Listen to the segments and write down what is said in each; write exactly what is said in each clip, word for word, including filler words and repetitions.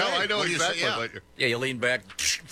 No, I know What do you exactly say? Yeah. what you're... Yeah, you lean back.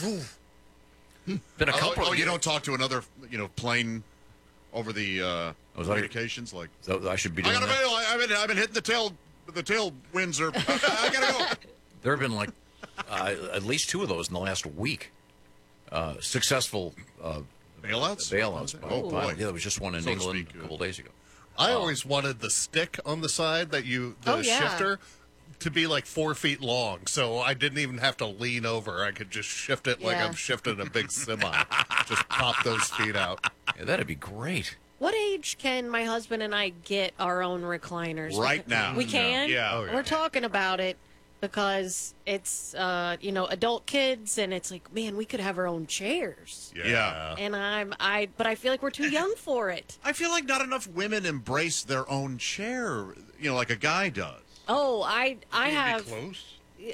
Been a couple. Oh, oh, of, you don't talk to another, you know, plane over the uh, Was that- communications like. So I should be I doing got a that. bail. I, I've been, I've been hitting the tail. The tail winds are. I, I gotta go. There have been like uh, at least two of those in the last week. Uh, successful uh, Bailouts. bailouts. Oh boy. Yeah, there was just one in So to England speak, a couple days ago. I always wanted the stick on the side that you, the Oh, yeah. shifter, to be like four feet long, so I didn't even have to lean over. I could just shift it like Yeah. I'm shifting a big semi. Just pop those feet out. Yeah, that'd be great. What age can my husband and I get our own recliners? Right now. We can? Yeah. Oh, yeah. We're talking about it because it's, uh, you know, adult kids, and it's like, man, we could have our own chairs. Yeah. And I'm, I, but I feel like we're too young for it. I feel like not enough women embrace their own chair. You know, like a guy does. Oh, I, I have. Close.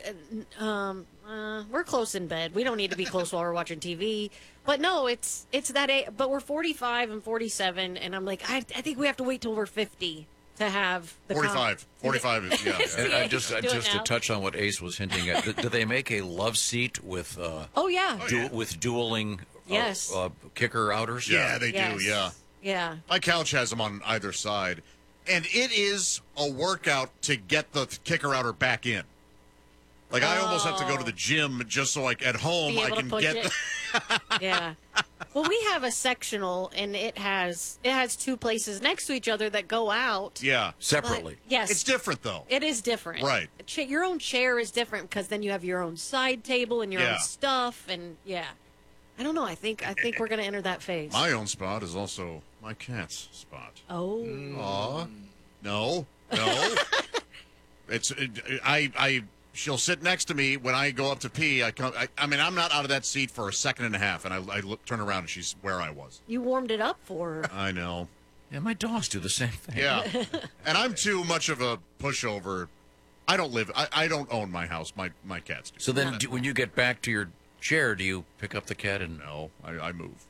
Um, uh, we're close in bed. We don't need to be close while we're watching T V. But no, it's it's that. A- but we're forty-five and forty-seven, and I'm like, I, I think we have to wait till we're fifty to have the con- forty-five. forty-five is, yeah. And Yeah, I just do I it just to now. touch on what Ace was hinting at. do, do they make a love seat with uh, Oh yeah. du- with dueling uh, Yes. uh, kicker outers? Yeah, they Yes. do, yeah. Yeah. My couch has them on either side. And it is a workout to get the kicker outer back in. Like, I almost have to go to the gym just so, like, at home Be I able to can push get... it. Yeah. Well, we have a sectional, and it has it has two places next to each other that go out. Yeah. But- Separately. yes. It's different, though. It is different. Right. A cha- Your own chair is different because then you have your own side table and your Yeah. own stuff, and yeah. I don't know. I think I think we're going to enter that phase. My own spot is also my cat's spot. oh. Aw. No. No. it's... It, I... I... She'll sit next to me when I go up to pee. I come. I, I mean, I'm not out of that seat for a second and a half, and I, I look, turn around and she's where I was. You warmed it up for her. I know. Yeah, my dogs do the same thing. Yeah, and I'm too much of a pushover. I don't live. I, I don't own my house. My my cats do. So then, do, when you get back to your chair, do you pick up the cat and no, I, I move.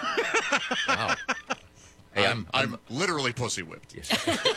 wow? Hey, I'm, I'm literally pussy whipped. Yes.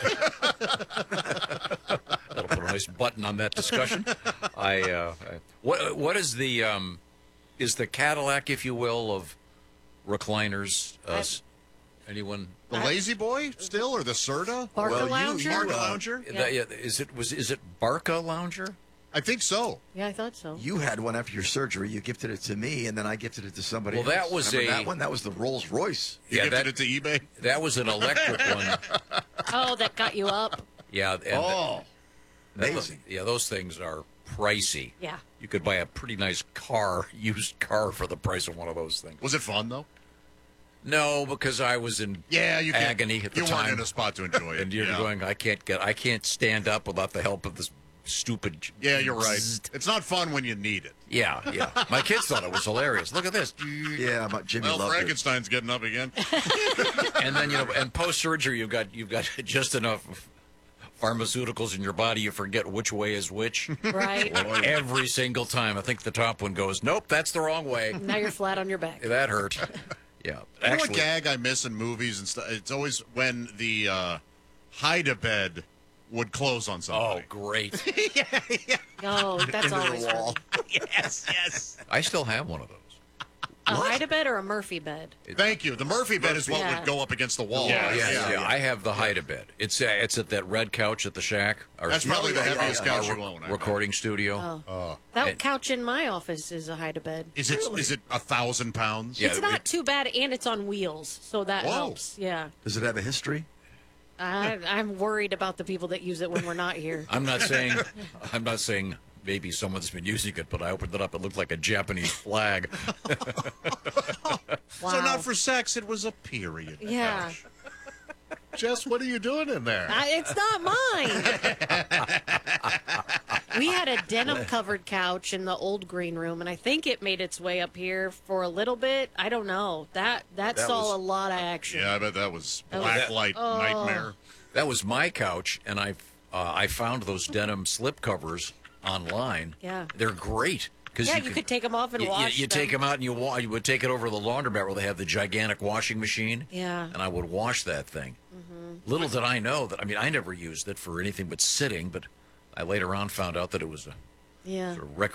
That'll put a nice button on that discussion. I, uh, I what what is the um, is the Cadillac, if you will, of recliners? Uh, s- anyone? The Lazy Boy still, or the Serta? Barca Well, you- Lounger? Barca uh, Lounger? that- yeah, is it was is it Barca Lounger? I think so. Yeah, I thought so. You had one after your surgery. You gifted it to me, and then I gifted it to somebody Well, else. that was Remember a- that one. That was the Rolls Royce. You Yeah, gifted that- it to eBay. That was an electric one. Oh, that got you up. Yeah. And Oh, that- amazing. yeah, those things are pricey. Yeah. You could buy a pretty nice car, used car, for the price of one of those things. Was it fun though? No, because I was in Yeah, you can't- agony at the you time. weren't in a spot to enjoy it. And you're yeah. going, I can't get, I can't stand up without the help of this stupid. Yeah, you're right. It's not fun when you need it. Yeah, yeah. My kids thought it was hilarious. Look at this. Yeah, my, Jimmy Well, loved it. Frankenstein's getting up again. And then you know, and post surgery, you've got you've got just enough pharmaceuticals in your body, you forget which way is which. Right. Every single time, I think the top one goes, nope, that's the wrong way. Now you're flat on your back. That hurt. Yeah, You know actually, what gag I miss in movies and stuff? It's always when the uh, hide-a-bed would close on oh, somebody. great. Oh, that's Into the always wall. fun. yes, yes. I still have one of those. A hide-a-bed or a Murphy bed? Thank you. The Murphy bed is what Yeah. would go up against the wall. Yeah, right? yeah, yeah. I have the hide-a-bed. It's uh, it's at that red couch at the shack. Our, That's probably the Yeah, yeah, heaviest yeah. couch our you own. I bet. recording studio. Oh. That And- couch in my office is a hide-a-bed. Is it is it a thousand pounds? Yeah. It's not it- too bad, and it's on wheels, so that Whoa. helps. Yeah. Does it have a history? I, I'm worried about the people that use it when we're not here. I'm not saying I'm not saying maybe someone's been using it, but I opened it up. It looked like a Japanese flag. Wow. So not for sex. It was a period. Yeah. couch. Jess, what are you doing in there? I, it's not mine. We had a denim-covered couch in the old green room, and I think it made its way up here for a little bit. I don't know. That that, That saw was- a lot of action. Yeah, I bet that was That was- blacklight Oh. nightmare. That was my couch, and I uh, I found those denim slip covers online. Yeah. They're great. Cause Yeah, you, you could, could take 'em off and you, you- wash You, take them. them out and you wa- you would take it over to the laundromat where they have the gigantic washing machine. Yeah. And I would wash that thing. Little did I know that. I mean, I never used it for anything but sitting, but I later on found out that it was a Yeah. sort of rec-